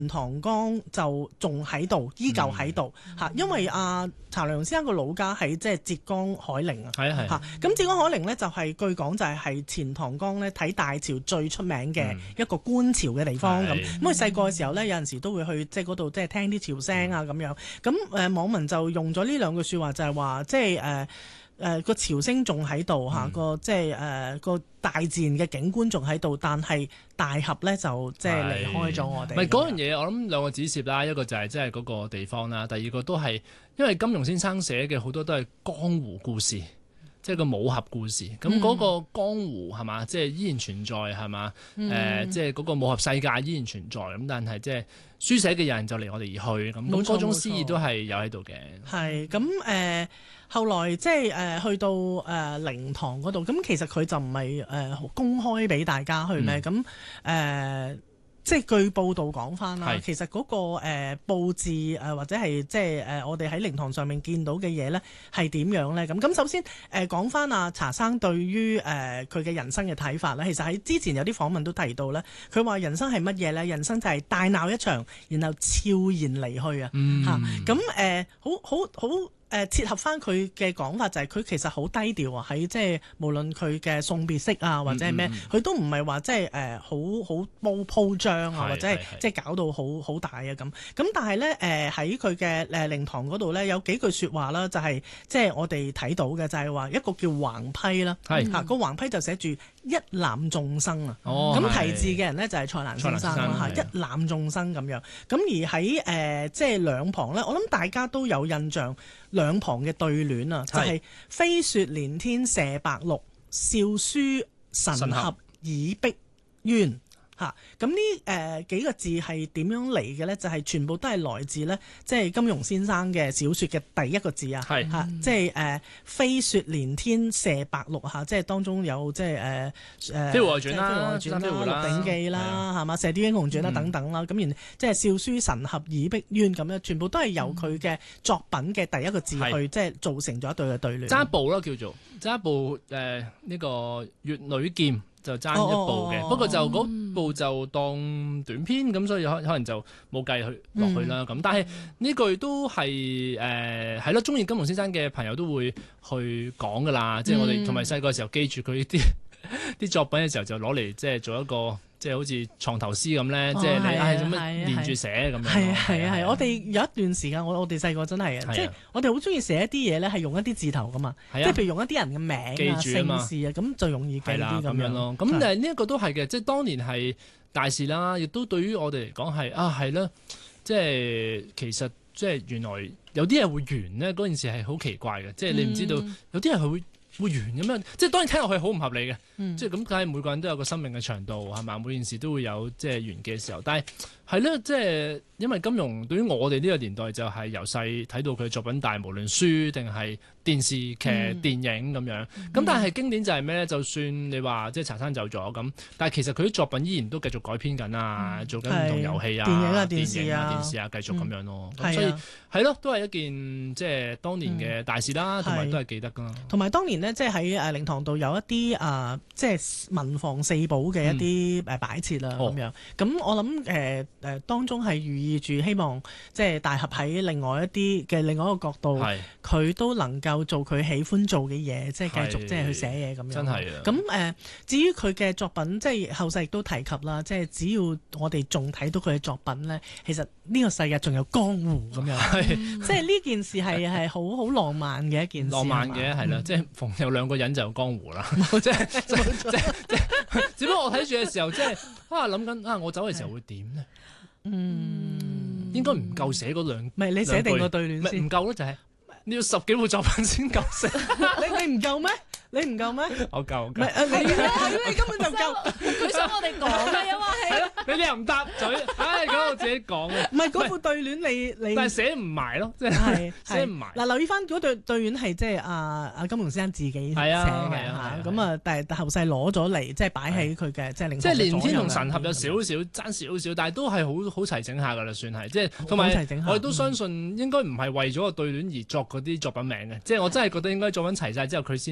塘江就仲喺度，依舊喺度嚇，因為查良鏞先生個老家喺即係浙江海寧啊， 係嚇，咁浙江海寧呢，就係據講就係錢塘江咧睇大潮最出名嘅一個觀潮嘅地方咁。咁佢細個嘅時候呢，有陣時都會去即係嗰度即係聽啲潮聲啊咁樣。咁網民就用咗呢兩句説話，就係話即係個潮聲仲喺度嚇，個即係個大自然嘅景觀仲喺度，但係大峽咧就即係離開咗我哋。 唔係嗰樣嘢，我諗兩個指涉啦，一個就係即係嗰個地方啦，第二個都係因為金庸先生寫嘅好多都係江湖故事，即係個武俠故事。咁嗰個江湖係嘛，即係依然存在係嘛？即係嗰個武俠世界依然存在咁，但係即係書寫嘅人就離我哋而去咁。咁嗰種詩意都係有喺度嘅。係咁後來即係去到靈塘嗰度，咁其實佢就唔係公開俾大家去咩？咁即係據報道講翻啦，其實嗰個佈置或者係即係我哋喺靈塘上面見到嘅嘢咧係點樣咧？咁首先講翻查生對於佢嘅人生嘅睇法咧，其實喺之前有啲訪問都提到咧，佢話人生係乜嘢咧？人生就係大鬧一場，然後悄然離去啊！嚇咁好切合翻佢嘅講法，就係佢其實好低調啊！喺即係無論佢嘅送別式啊，或者係咩，佢都唔係話即係好鋪張啊，或者係即係搞到好大啊咁。咁但係咧喺佢嘅靈堂嗰度咧，有幾句説話啦，就係即係我哋睇到嘅，就係話一個叫橫批啦，嚇個橫批就寫住一覽眾生啊。咁題字嘅人咧就係蔡瀾先生啦，嚇一覽眾生咁樣。咁而喺即係兩旁咧，我諗大家都有印象。兩旁嘅對聯啊，就係飛雪連天射白鹿，笑書神俠倚碧鴛。咁呢幾個字係點樣嚟嘅咧？就係全部都係來自咧，即係金庸先生嘅小説嘅第一個字啊，即係飛雪連天射白鹿嚇，即係當中有即係飛狐外傳啦、 鹿鼎記啦，係嘛，射雕英雄傳啦等等啦，咁然即係笑書神俠倚碧鴛咁樣，全部都係由佢嘅作品嘅第一個字去即係造成咗一對嘅對聯。爭一步啦，叫做爭一步呢個乙女劍。就爭一步嘅，不過就嗰部就當短篇咁，所以可能就冇計去落去啦。咁但係呢句都係係咯，中意金庸先生嘅朋友都會去講噶啦。即係我哋同埋細個嘅時候記住佢啲作品嘅時候，就攞嚟即係做一個。即係好似藏頭詩咁咧，即係你係做乜連住寫咁樣？係，我哋有一段時間，我哋細個真係啊，即係我哋好中意寫一啲嘢咧，係用一啲字頭噶嘛，即係譬如用一啲人嘅名啊、姓氏啊，咁就容易記啲咁樣咯。咁但係呢一個都係嘅，即係當年係大事啦，亦都對於我哋嚟講係係啦，即係其實即係原來有啲嘢會完咧，嗰件事係好奇怪嘅，即係你唔知道有啲人係會完咁樣，即係當然聽落去好唔合理嘅，即係咁梗係每個人都有個生命嘅長度係嘛，每件事都會有即係完嘅時候，但係係咧，即係因為金庸對於我哋呢個年代就係由細睇到佢作品，但係無論書定係電視劇、電影咁樣，咁但係經典就係咩咧？就算你話即係查生走咗咁，但係其實佢啲作品依然都繼續改編緊啊，做緊唔同遊戲啊、電影啊、電視啊，繼續咁樣咯。咁所以係咯，都係一件即係當年嘅大事啦，同埋都係記得噶。同埋當年呢，即係喺靈堂度有一啲即係文房四寶嘅一啲擺設啦咁樣。咁我諗當中係寓意住希望即係大俠喺另外一個角度，佢都能夠做佢喜歡做嘅嘢，即係繼續即係去寫嘢咁樣。真係啊！咁至於佢嘅作品，即係後世亦都提及啦，即係只要我哋仲睇到佢嘅作品咧，其實呢個世界仲有江湖咁樣。即係呢件事係好浪漫嘅一件事。浪漫嘅係啦，即係逢有兩個人就有江湖啦。即係只不過我睇住嘅時候，即係諗緊我走嘅時候會點咧？應該唔夠寫嗰兩，唔係你寫定個對聯先，唔夠咯，就係你要10幾部作品先夠寫。你唔夠咩？你唔夠咩？我夠。唔係你根本就夠。佢想我哋講嘅，因為係咯，你又唔答嘴，咁我自己講嘅。唔係嗰副對聯，你但係寫唔埋咯，即係寫唔埋。嗱，留意翻嗰對聯係即係阿金庸先生自己寫嘅嚇，咁但係後世攞咗嚟，即係擺喺佢嘅即係靈堂。即係連天同神俠有少少爭少少，但係都係好齊整下㗎啦，算係。即係同埋我哋都相信應該唔係為咗個對聯而作嗰啲作品名嘅，即係我真係覺得應該作品齊晒之後佢先砌。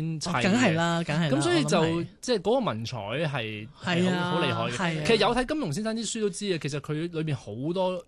梗係啦，梗係啦。 咁所以就即係嗰個文采係好厲害嘅。其實有睇金庸先生啲書都知嘅，其實佢裏邊好多